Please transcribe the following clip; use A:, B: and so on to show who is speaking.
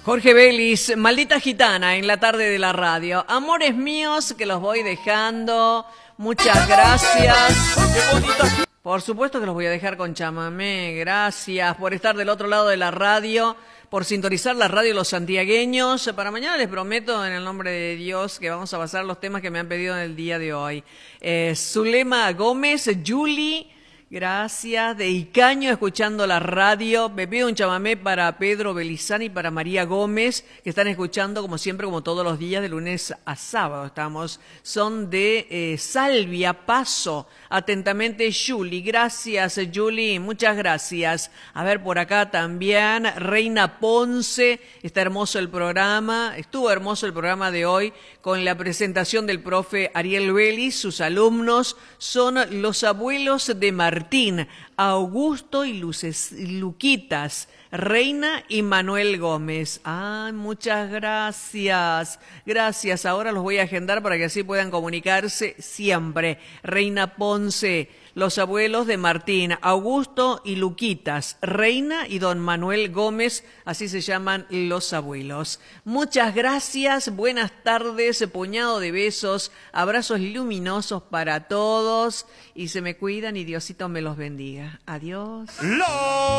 A: Jorge Vélez, Maldita Gitana, en la tarde de la radio. Amores míos, que los voy dejando. Muchas gracias. Por supuesto que los voy a dejar con chamamé. Gracias por estar del otro lado de la radio, por sintonizar la radio Los Santiagueños. Para mañana les prometo, en el nombre de Dios, que vamos a pasar los temas que me han pedido en el día de hoy. Zulema Gómez, Julie, gracias. De Icaño, escuchando la radio. Me pido un chamamé para Pedro Belizani y para María Gómez, que están escuchando como siempre, como todos los días, de lunes a sábado. Son de Salvia, Paso. Atentamente, Julie. Gracias, Julie. Muchas gracias. A ver, por acá también, Reina Ponce. Está hermoso el programa. Estuvo hermoso el programa de hoy con la presentación del profe Ariel Vélez. Sus alumnos son los abuelos de Martín, Augusto y Luquitas, Reina y Manuel Gómez. Muchas gracias. Gracias. Ahora los voy a agendar para que así puedan comunicarse siempre. Reina Ponce, los abuelos de Martín, Augusto y Luquitas, Reina y don Manuel Gómez, así se llaman los abuelos. Muchas gracias, buenas tardes, puñado de besos, abrazos luminosos para todos y se me cuidan y Diosito me los bendiga. Adiós.